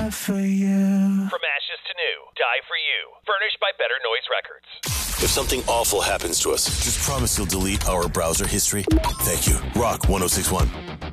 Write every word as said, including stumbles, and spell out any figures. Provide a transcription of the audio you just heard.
die for you. From ashes to new, Die for You. Furnished by Better Noise Records. If something awful happens to us, just promise you'll delete our browser history. Thank you. Rock one oh six one.